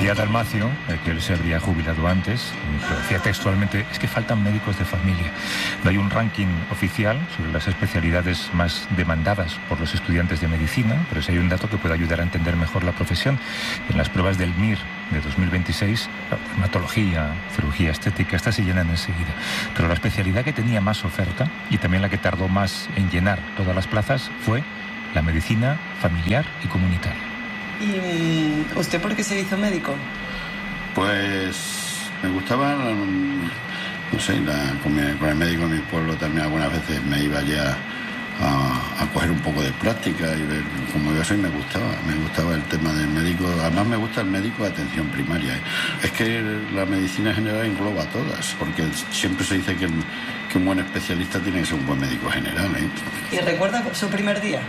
decía Dalmacio que él se habría jubilado antes, lo decía textualmente, es que faltan médicos de familia. No hay un ranking oficial sobre las especialidades más demandadas por los estudiantes de medicina, pero sí hay un dato que puede ayudar a entender mejor la profesión. En las pruebas del MIR de 2026, dermatología, cirugía estética, estas se llenan enseguida. Pero la especialidad que tenía más oferta y también la que tardó más en llenar todas las plazas fue la medicina familiar y comunitaria. ¿Y usted por qué se hizo médico? Pues me gustaba, no sé, con el médico de mi pueblo también algunas veces me iba ya a coger un poco de práctica y ver cómo iba eso, y me gustaba el tema del médico. Además me gusta el médico de atención primaria. Es que la medicina general engloba a todas, porque siempre se dice que un buen especialista tiene que ser un buen médico general, ¿eh? ¿Y recuerda su primer día?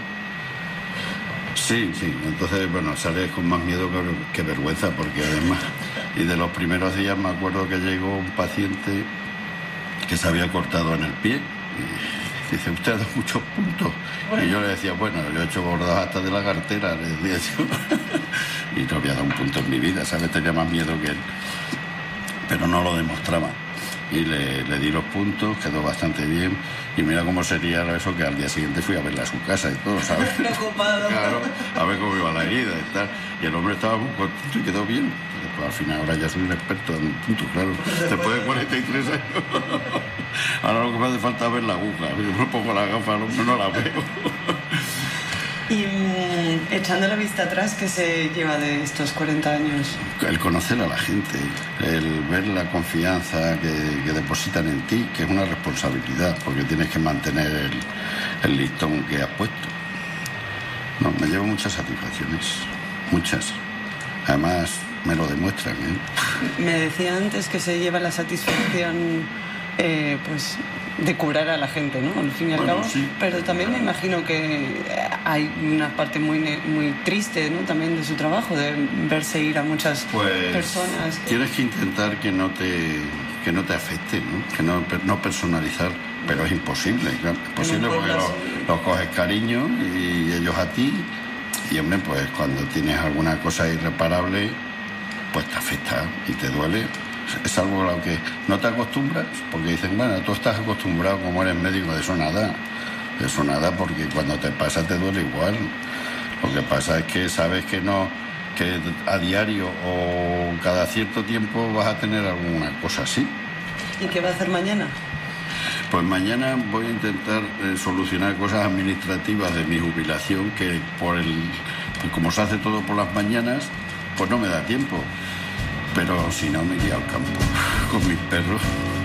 Sí, entonces, bueno, sales con más miedo que vergüenza, porque además, y de los primeros días me acuerdo que llegó un paciente que se había cortado en el pie, y dice, usted ha dado muchos puntos. Y yo le decía, bueno, yo he hecho bordadas hasta de la cartera, le decía yo, y no había dado un punto en mi vida, ¿sabes? Tenía más miedo que él, pero no lo demostraba. Y le di los puntos, quedó bastante bien, y mira cómo sería eso, que al día siguiente fui a verla a su casa y todo, ¿sabes? Preocupado. Claro, a ver cómo iba la herida y tal. Y el hombre estaba muy contento y quedó bien. Después, al final, ahora ya soy un experto en puntos, claro. Después de 43 años. Ahora lo que me hace falta es ver la aguja. Yo me pongo la gafa, al hombre no la veo. Y echando la vista atrás, ¿qué se lleva de estos 40 años? El conocer a la gente, el ver la confianza que depositan en ti, que es una responsabilidad, porque tienes que mantener el listón que has puesto. No, me llevo muchas satisfacciones, muchas. Además, me lo demuestran, ¿eh? Me decía antes que se lleva la satisfacción, pues, de curar a la gente, ¿no? Al fin y al cabo. Sí. Pero también me imagino que hay una parte muy triste, ¿no? También de su trabajo, de verse ir a muchas personas. Tienes que intentar que no te afecte, ¿no? Que no personalizar, pero es imposible, claro. Es imposible porque los coges cariño y ellos a ti. Y hombre, pues cuando tienes alguna cosa irreparable, pues te afecta y te duele. Es algo a lo que no te acostumbras, porque dicen, bueno, tú estás acostumbrado como eres médico, de eso nada, porque cuando te pasa te duele igual. Lo que pasa es que sabes que a diario o cada cierto tiempo vas a tener alguna cosa así. ¿Y qué va a hacer mañana? Pues mañana voy a intentar solucionar cosas administrativas de mi jubilación, que como se hace todo por las mañanas, pues no me da tiempo. Pero si no, me iría al campo con mis perros.